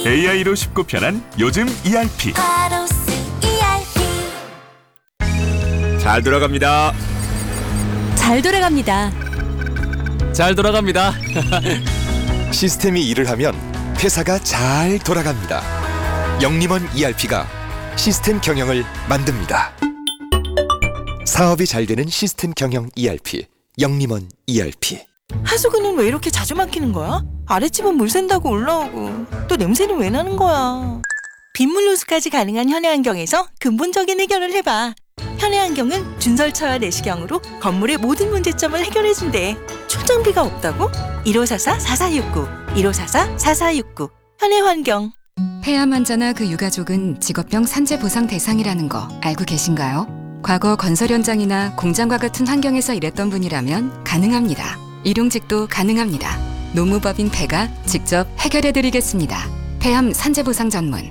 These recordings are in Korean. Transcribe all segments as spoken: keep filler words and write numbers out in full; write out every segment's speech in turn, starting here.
에이아이로 쉽고 편한 요즘 이알피. 잘 돌아갑니다. 잘 돌아갑니다. 잘 돌아갑니다. 시스템이 일을 하면 회사가 잘 돌아갑니다. 영림원 이알피가 시스템 경영을 만듭니다. 사업이 잘 되는 시스템 경영 이알피, 영림원 이알피. 하수구는 왜 이렇게 자주 막히는 거야? 아랫집은 물 샌다고 올라오고 또 냄새는 왜 나는 거야? 빗물 누수까지 가능한 현해환경에서 근본적인 해결을 해봐. 현해환경은 준설처와 내시경으로 건물의 모든 문제점을 해결해준대. 출장비가 없다고? 일오사사 사사육구, 일오사사 사사육구. 현해환경. 폐암 환자나 그 유가족은 직업병 산재 보상 대상이라는 거 알고 계신가요? 과거 건설 현장이나 공장과 같은 환경에서 일했던 분이라면 가능합니다. 일용직도 가능합니다. 노무법인 폐가 직접 해결해드리겠습니다. 폐암 산재 보상 전문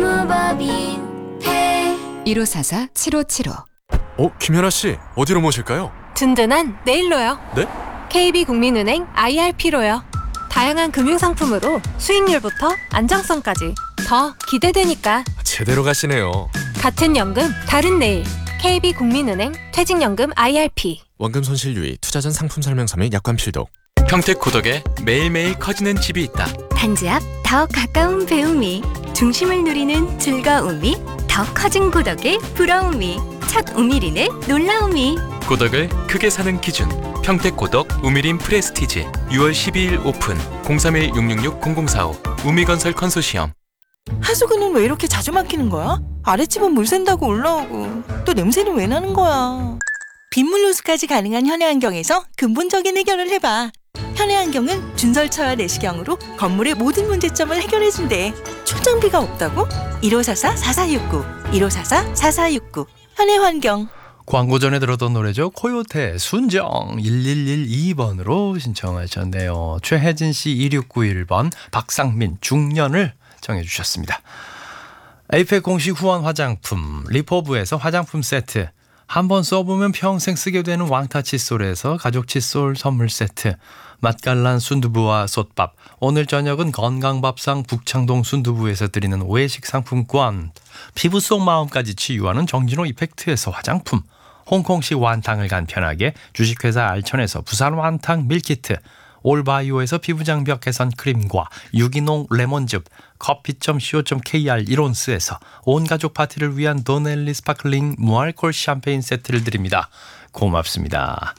노무법인 폐 일오사사 칠오칠오. 어, 김연아 씨, 어디로 모실까요? 든든한 내일로요. 네? 케이비국민은행 아이알피로요. 다양한 금융상품으로 수익률부터 안정성까지 더 기대되니까. 제대로 가시네요. 같은 연금, 다른 내일. 케이비국민은행 퇴직연금 아이알피. 원금 손실 유의, 투자 전 상품 설명서 및 약관 필독. 평택 고덕에 매일매일 커지는 집이 있다. 단지 앞 더 가까운 배움이, 중심을 누리는 즐거움이, 더 커진 고덕의 부러움이, 첫 우미린의 놀라움이. 고덕을 크게 사는 기준, 평택 고덕 우미린 프레스티지. 유월 십이일 오픈. 공삼일 육육육 공공사오. 우미건설 컨소시엄. 하수구는 왜 이렇게 자주 막히는 거야? 아랫집은 물 샌다고 올라오고 또 냄새는 왜 나는 거야? 빗물 누수까지 가능한 현해환경에서 근본적인 해결을 해봐. 현해환경은 준설처와 내시경으로 건물의 모든 문제점을 해결해준대. 출장비가 없다고? 일오사사 사사육구, 일오사사 사사육구. 현해환경. 광고 전에 들었던 노래죠. 코요태 순정 일일일이 번으로 신청하셨네요. 최혜진 씨 이육구일 번, 박상민 중년을 정해 주셨습니다. 에이펙 공식 후원 화장품 리포브에서 화장품 세트, 한번 써보면 평생 쓰게 되는 왕타 칫솔에서 가족 칫솔 선물 세트, 맛깔난 순두부와 솥밥, 오늘 저녁은 건강밥상 북창동 순두부에서 드리는 외식 상품권, 피부 속 마음까지 치유하는 정진호 이펙트에서 화장품, 홍콩식 완탕을 간편하게 주식회사 알천에서 부산 완탕 밀키트, 올바이오에서 피부장벽 개선 크림과 유기농 레몬즙, 커피.co.kr 이론스에서 온가족 파티를 위한 도넬리 스파클링 무알콜 샴페인 세트를 드립니다. 고맙습니다.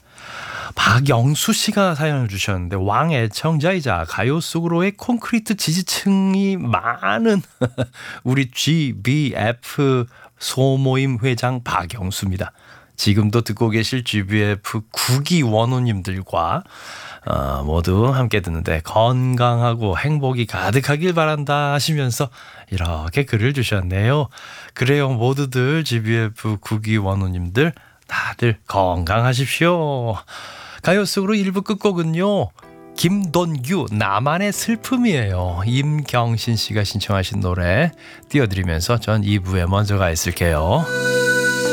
박영수 씨가 사연을 주셨는데, 왕 애청자이자 가요 속으로의 콘크리트 지지층이 많은 우리 지비에프 소모임 회장 박영수입니다. 지금도 듣고 계실 지비에프 구기 원호님들과 어, 모두 함께 듣는데 건강하고 행복이 가득하길 바란다 하시면서 이렇게 글을 주셨네요. 그래요, 모두들 지비에프 구기 원호님들 다들 건강하십시오. 가요 속으로 일 부 끝곡은요, 김돈규 나만의 슬픔이에요. 임경신 씨가 신청하신 노래 띄워드리면서 전 이 부에 먼저 가 있을게요.